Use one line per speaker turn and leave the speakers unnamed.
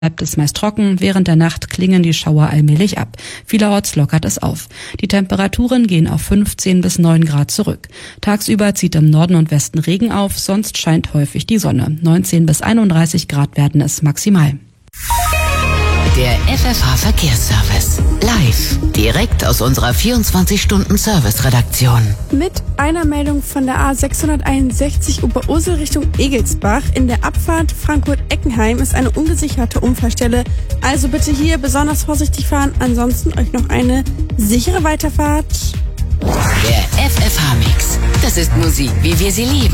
Bleibt es meist trocken, während der Nacht klingen die Schauer allmählich ab. Vielerorts lockert es auf. Die Temperaturen gehen auf 15 bis 9 Grad zurück. Tagsüber zieht im Norden und Westen Regen auf, sonst scheint häufig die Sonne. 19 bis 31 Grad werden es maximal.
Der FFH-Verkehrsservice. Live. Direkt aus unserer 24-Stunden-Service-Redaktion.
Mit einer Meldung von der A661 Oberursel Richtung Egelsbach. In der Abfahrt Frankfurt-Eckenheim ist eine ungesicherte Unfallstelle. Also bitte hier besonders vorsichtig fahren. Ansonsten euch noch eine sichere Weiterfahrt.
Der FFH-Mix. Das ist Musik, wie wir sie lieben.